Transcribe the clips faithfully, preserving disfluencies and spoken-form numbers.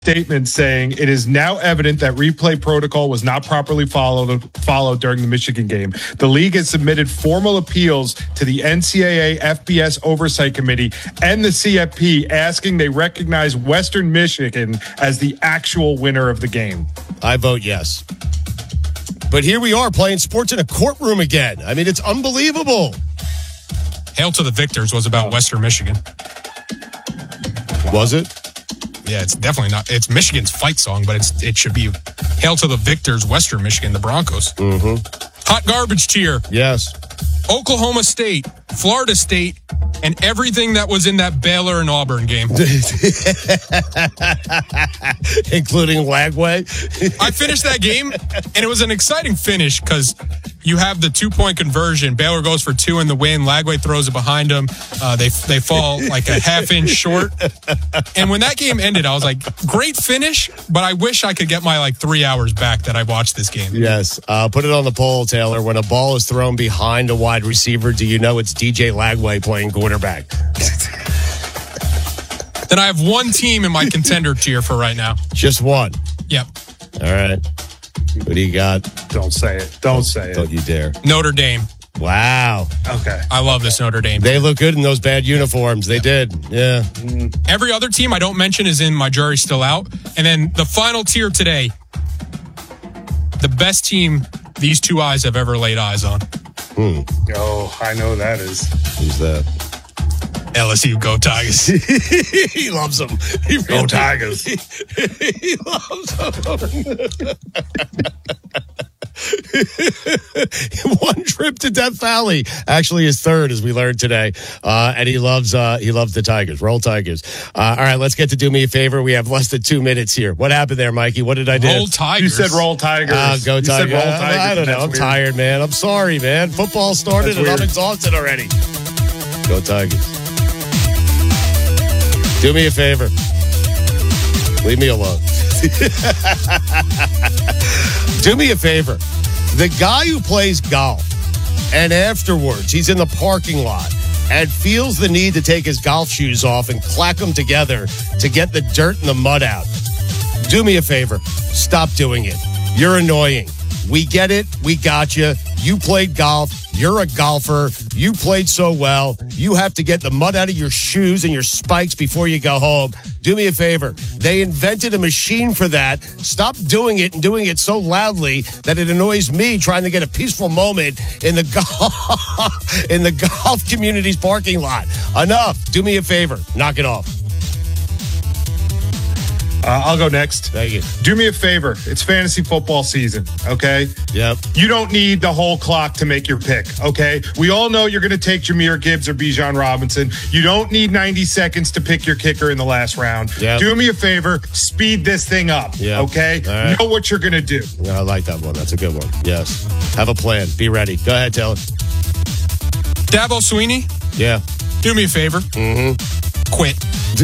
statement saying it is now evident that replay protocol was not properly followed followed during the Michigan game. The league has submitted formal appeals to the N C double A F B S Oversight Committee and the C F P asking they recognize Western Michigan as the actual winner of the game. I vote yes. But here we are playing sports in a courtroom again. I mean, it's unbelievable. Hail to the Victors was about Western Michigan. Was it? Yeah, it's definitely not. It's Michigan's fight song, but it's it should be Hail to the Victors, Western Michigan, the Broncos. Mm-hmm. Hot garbage tier. Yes. Oklahoma State, Florida State, and everything that was in that Baylor and Auburn game. Including Lagway. I finished that game, and it was an exciting finish because you have the two-point conversion. Baylor goes for two in the win. Lagway throws it behind them. Uh, they they fall like a half inch short. And when that game ended, I was like, great finish, but I wish I could get my like three hours back that I watched this game. Yes. Uh, put it on the poll, Taylor. When a ball is thrown behind a wide receiver, do you know it's D J Lagway playing quarterback? Then I have one team in my contender tier for right now. Just one? Yep. All right. What do you got? Don't say it. Don't say it. Don't you dare. Notre Dame. Wow. Okay. I love this Notre Dame. They look good in those bad uniforms. They did. Yeah. Every other team I don't mention is in my jury's still out. And then the final tier today, the best team these two eyes have ever laid eyes on. Hmm. Oh, I know that is. Who's that? L S U, go Tigers. He loves them. He really, go Tigers. He, he loves them. One trip to Death Valley, actually his third, as we learned today, uh, and he loves uh, he loves the Tigers. Roll Tigers. Uh, all right, let's get to do me a favor. We have less than two minutes here. What happened there, Mikey? What did I do? Roll Tigers. You said roll Tigers. Uh, go you Tigers. Said roll Tigers. I, I don't know. I'm weird. tired, man. I'm sorry, man. Football started, That's and weird. I'm exhausted already. Go Tigers. Do me a favor. Leave me alone. Do me a favor. The guy who plays golf and afterwards he's in the parking lot and feels the need to take his golf shoes off and clack them together to get the dirt and the mud out. Do me a favor. Stop doing it. You're annoying. We get it. We got you. You played golf. You're a golfer. You played so well. You have to get the mud out of your shoes and your spikes before you go home. Do me a favor. They invented a machine for that. Stop doing it and doing it so loudly that it annoys me trying to get a peaceful moment in the golf, in the golf community's parking lot. Enough. Do me a favor. Knock it off. Uh, I'll go next. Thank you. Do me a favor. It's fantasy football season, okay? Yep. You don't need the whole clock to make your pick, okay? We all know you're going to take Jahmyr Gibbs or Bijan Robinson. You don't need ninety seconds to pick your kicker in the last round. Yep. Do me a favor. Speed this thing up, Yep. okay? All right. Know what you're going to do. I like that one. That's a good one. Yes. Have a plan. Be ready. Go ahead, Taylor. Dabo Sweeney, Yeah. do me a favor. Mm-hmm. Quit.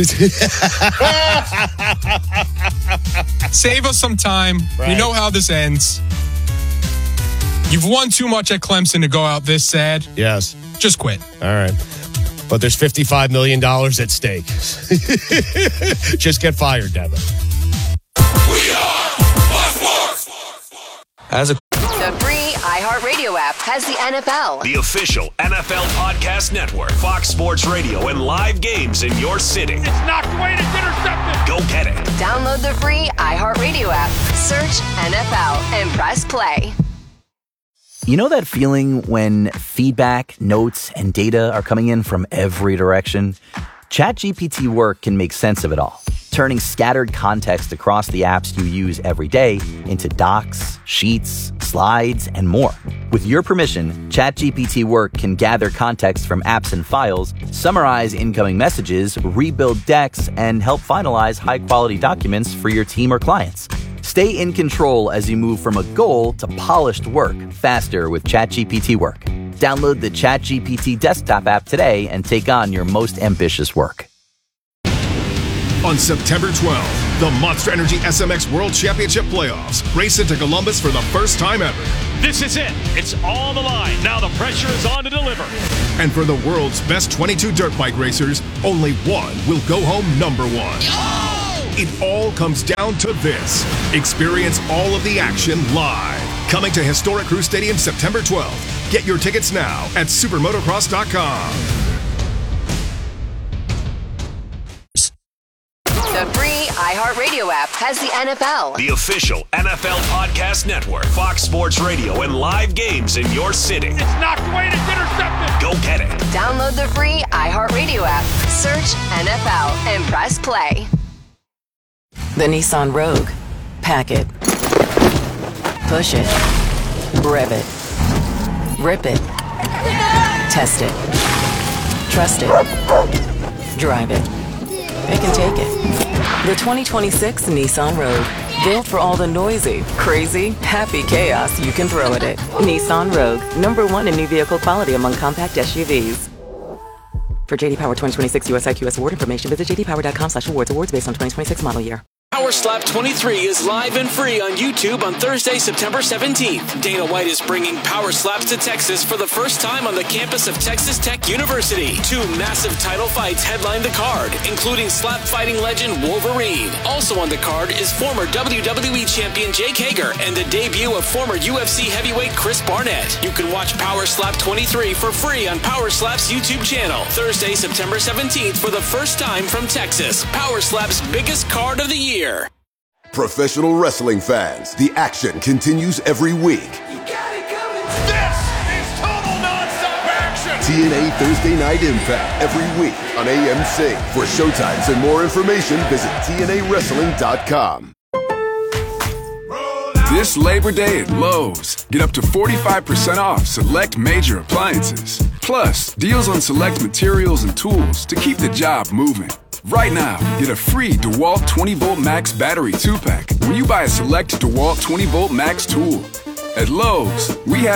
Save us some time. Right. We know how this ends. You've won too much at Clemson to go out this sad. Yes. Just quit. All right. But there's fifty-five million dollars at stake. Just get fired, Devin. We are Fox Sports. As a The free iHeartRadio app has the N F L. The official N F L podcast network, Fox Sports Radio, and live games in your city. It's knocked away and it's intercepted. Go get it. Download the free iHeartRadio app, search N F L, and press play. You know that feeling when feedback, notes, and data are coming in from every direction? ChatGPT Work can make sense of it all, turning scattered context across the apps you use every day into docs, sheets, slides, and more. With your permission, ChatGPT Work can gather context from apps and files, summarize incoming messages, rebuild decks, and help finalize high-quality documents for your team or clients. Stay in control as you move from a goal to polished work faster with ChatGPT Work. Download the ChatGPT desktop app today and take on your most ambitious work. On September twelfth, the Monster Energy S M X World Championship Playoffs race into Columbus for the first time ever. This is it. It's on the line. Now the pressure is on to deliver. And for the world's best twenty-two dirt bike racers, only one will go home number one. Oh! It all comes down to this. Experience all of the action live. Coming to historic Crew Stadium September twelfth. Get your tickets now at supermotocross dot com. The free iHeartRadio app has the N F L. The official N F L Podcast Network, Fox Sports Radio, and live games in your city. It's knocked away and it's intercepted. Go get it. Download the free iHeartRadio app. Search N F L and press play. The Nissan Rogue. Pack it. Push it. Rev it. Rip it. Test it. Trust it. Drive it. It can take it. The twenty twenty-six Nissan Rogue. Built for all the noisy, crazy, happy chaos you can throw at it. Nissan Rogue. Number one in new vehicle quality among compact S U Vs. For J D Power twenty twenty-six U S I Q S award information, visit j d power dot com slash awards. Awards based on twenty twenty-six model year. Power Slap twenty-three is live and free on YouTube on Thursday, September seventeenth. Dana White is bringing Power Slaps to Texas for the first time on the campus of Texas Tech University. Two massive title fights headline the card, including slap fighting legend Wolverine. Also on the card is former W W E champion Jake Hager and the debut of former U F C heavyweight Chris Barnett. You can watch Power Slap twenty-three for free on Power Slap's YouTube channel. Thursday, September seventeenth for the first time from Texas. Power Slap's biggest card of the year. Professional wrestling fans, the action continues every week. You got it coming. This is total nonstop action. T N A Thursday Night Impact every week on A M C. For showtimes and more information, visit T N A wrestling dot com. This Labor Day at Lowe's, get up to forty-five percent off select major appliances. Plus, deals on select materials and tools to keep the job moving. Right now, get a free DeWalt twenty volt Max battery two pack when you buy a select DeWalt twenty volt Max tool. At Lowe's, we have